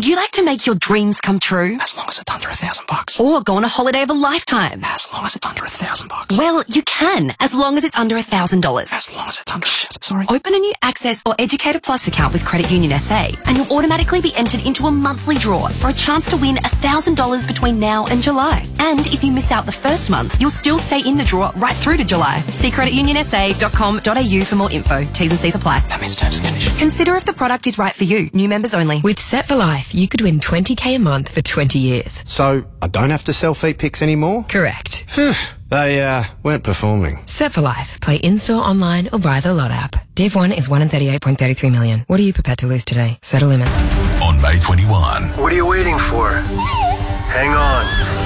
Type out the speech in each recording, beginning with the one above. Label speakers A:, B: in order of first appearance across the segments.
A: you like to make your dreams come true?
B: As long as it's under $1,000.
A: Or go on a holiday of a lifetime?
B: As long as it's under $1,000.
A: Well, you can, as long as it's under $1,000.
B: As long as it's under sorry.
A: Open a new Access or Educator Plus account with Credit Union SA, and you'll automatically be entered into a monthly draw for a chance to win $1,000 between now and July. And if you miss out the first month, you'll still stay in the draw right through to July. See creditunionsa.com.au for more info. T's and C's apply.
B: That means terms and conditions.
A: Consider if the product is right for you. New members only.
C: With Set for Life, you could win $20,000 a month for 20 years.
D: So, I don't have to sell feet pics anymore?
C: Correct.
D: Phew, they weren't performing.
C: Set for Life. Play in-store, online, or via the Lot app. Div 1 is 1 in 38.33 million. What are you prepared to lose today? Set a limit.
E: On May 21.
F: What are you waiting for? Hang on.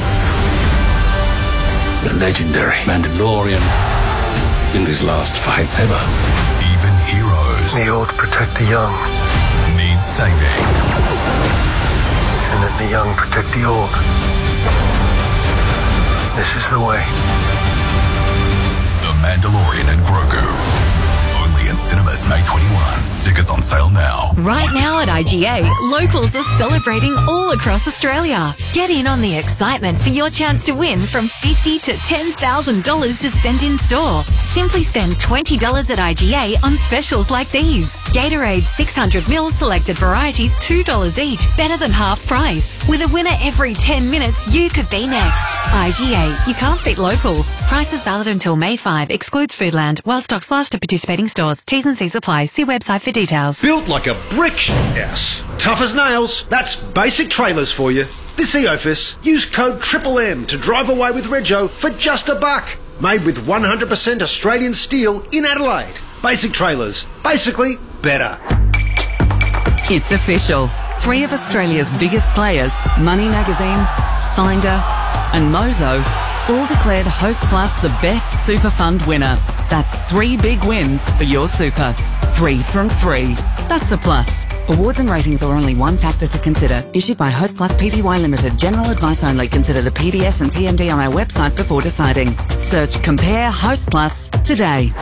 G: The legendary Mandalorian in his last fight ever.
E: Even heroes
F: The old protect the young,
E: need saving.
F: and then the young protect the old. This is the way.
E: The Mandalorian and Grogu. Only in cinemas May 21. Tickets on sale now.
H: Right now at IGA, locals are celebrating all across Australia. Get in on the excitement for your chance to win from $50,000 to $10,000 to spend in store. Simply spend $20 at IGA on specials like these. Gatorade 600ml selected varieties $2 each, better than half price. With a winner every 10 minutes, you could be next. IGA, you can't beat local. Prices valid until May 5, excludes Foodland, while stocks last at participating stores. T's and C's apply. See website for details.
I: Built like a brick house. Tough as nails. That's Basic Trailers for you. This EOFIS, use code M to drive away with Rego for just $1. Made with 100% Australian steel in Adelaide. Basic Trailers. Basically, better.
J: It's official. 3 of Australia's biggest players, Money Magazine, Finder and Mozo, all declared Host Plus the best super fund winner. That's 3 big wins for your super. 3 from 3. That's a plus. Awards and ratings are only one factor to consider. Issued by Host Plus Pty Limited. General advice only. Consider the PDS and TMD on our website before deciding. Search Compare Host Plus today.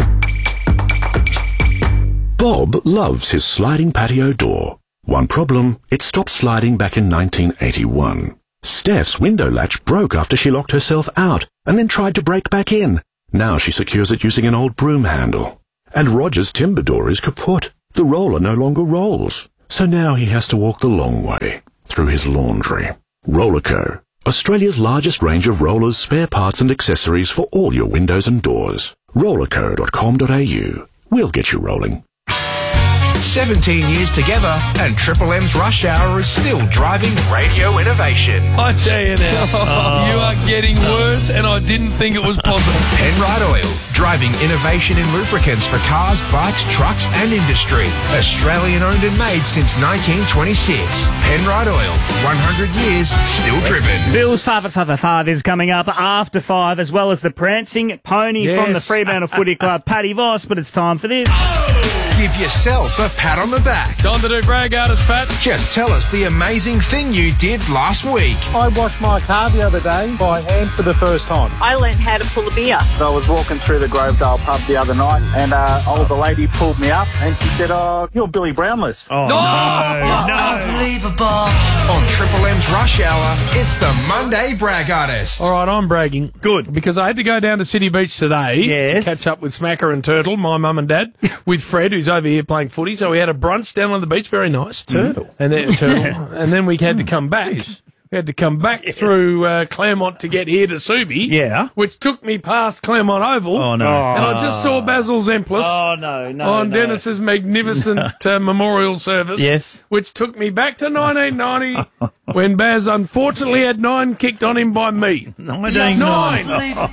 K: Bob loves his sliding patio door. One problem, it stopped sliding back in 1981. Steph's window latch broke after she locked herself out and then tried to break back in. Now she secures it using an old broom handle. And Roger's timber door is kaput. The roller no longer rolls. So now he has to walk the long way through his laundry. Rollerco, Australia's largest range of rollers, spare parts and accessories for all your windows and doors. Rollerco.com.au. We'll get you rolling.
L: 17 years together, and Triple M's Rush Hour is still driving radio innovation.
M: I tell you now, you are getting worse, and I didn't think it was possible.
L: Penrite Oil, driving innovation in lubricants for cars, bikes, trucks and industry. Australian owned and made since 1926. Penrite Oil, 100 years, still driven.
N: Bill's 5 at 5 is coming up after 5, as well as the prancing pony from the Fremantle Footy Club, Paddy Voss, but it's time for this.
L: Give yourself a pat on the back.
M: Time to do brag artist, Pat.
L: Just tell us the amazing thing you did last week.
O: I washed my car the other day by hand for the first time.
P: I learned how to pull a beer.
O: So I was walking through the Grovedale pub the other night, and the lady pulled me up, and she said, "Oh, you're Billy Brownless."
N: Oh, no.
L: Unbelievable. On Triple M's Rush Hour, it's the Monday Brag Artist.
M: All right, I'm bragging.
N: Good.
M: Because I had to go down to City Beach today to catch up with Smacker and Turtle, my mum and dad, with Fred, who's over here playing footy. So we had a brunch down on the beach, very nice.
N: Turtle.
M: And then we had to come back. We had to come back through Claremont to get here to Subi.
N: Yeah.
M: Which took me past Claremont Oval.
N: Oh, no.
M: And I just saw Basil Zemplis.
N: Oh, no.
M: On Dennis's magnificent memorial service.
N: Yes.
M: Which took me back to 1990 when Baz unfortunately had 9 kicked on him by me. 9!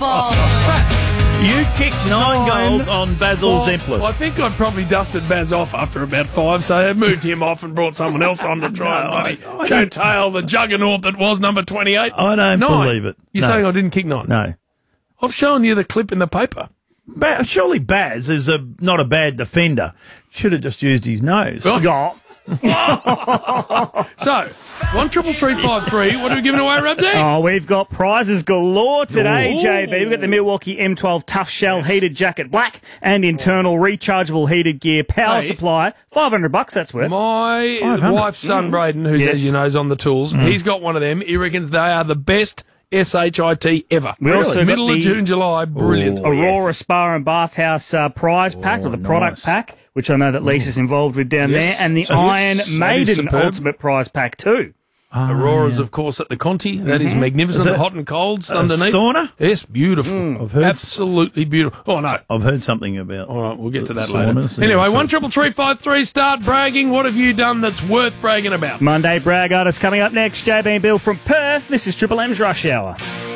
N: You kicked 9 goals on Basil Zemplis.
M: I think I probably dusted Baz off after about 5, so I moved him off and brought someone else on to try and coattail the juggernaut that was number 28.
N: I don't believe it.
M: You're saying I didn't kick 9?
N: No.
M: I've shown you the clip in the paper.
N: Surely Baz is not a bad defender. Should have just used his nose.
M: Oh. So, 133353. What are we giving away, Rabdi?
N: Oh, we've got prizes galore today,
M: Ooh.
N: JB. We've got the Milwaukee M12 Tough Shell Heated Jacket Black and internal rechargeable heated gear power supply. $500, that's worth.
M: My
N: 500.
M: wife's son, Braden, who's, as you know, is on the tools, he's got one of them. He reckons they are the best SHIT ever.
N: We also
M: Middle
N: got
M: of
N: the
M: June, July, brilliant.
N: Aurora Spa and Bathhouse prize pack, or the product pack, which I know that Lisa's involved with down there, and the Iron Maiden
M: superb.
N: Ultimate prize pack too.
M: Aurora's, of course, at the Conti. That is magnificent.
P: Is it
M: Hot and colds
P: a
M: underneath.
P: sauna?
M: Yes, beautiful.
P: I've heard
M: Absolutely beautiful. Oh, no.
P: I've heard something about.
M: All right, we'll get to that
P: saunas.
M: later. Anyway, 133353, start bragging. What have you done that's worth bragging about?
N: Monday brag artist coming up next. JB and Bill from Perth. This is Triple M's Rush Hour.